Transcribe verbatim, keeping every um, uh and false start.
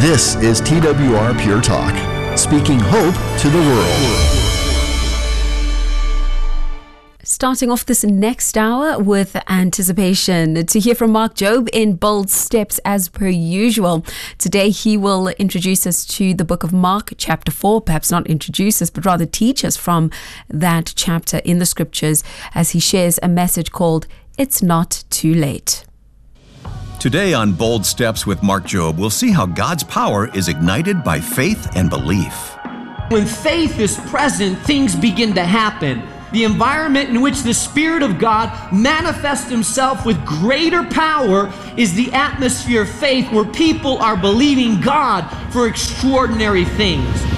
This is T W R Pure Talk, speaking hope to the world. Starting off this next hour with anticipation to hear from Mark Jobe in Bold Steps as per usual. Today he will introduce us to the book of Mark chapter four, perhaps not introduce us but rather teach us from that chapter in the scriptures as he shares a message called It's Not Too Late. Today on Bold Steps with Mark Jobe, we'll see how God's power is ignited by faith and belief. When faith is present, things begin to happen. The environment in which the Spirit of God manifests Himself with greater power is the atmosphere of faith where people are believing God for extraordinary things.